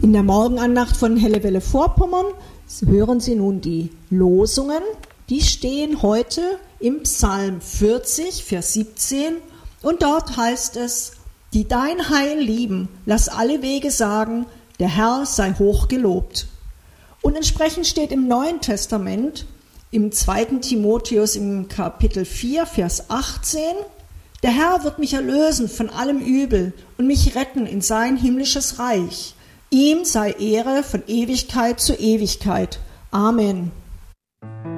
In der Morgenandacht von Helle Welle Vorpommern hören Sie nun die Losungen. Die stehen heute im Psalm 40, Vers 17. Und dort heißt es: Die dein Heil lieben, lass alle Wege sagen, der Herr sei hoch gelobt. Und entsprechend steht im Neuen Testament, im 2. Timotheus im Kapitel 4, Vers 18, der Herr wird mich erlösen von allem Übel und mich retten in sein himmlisches Reich. Ihm sei Ehre von Ewigkeit zu Ewigkeit. Amen.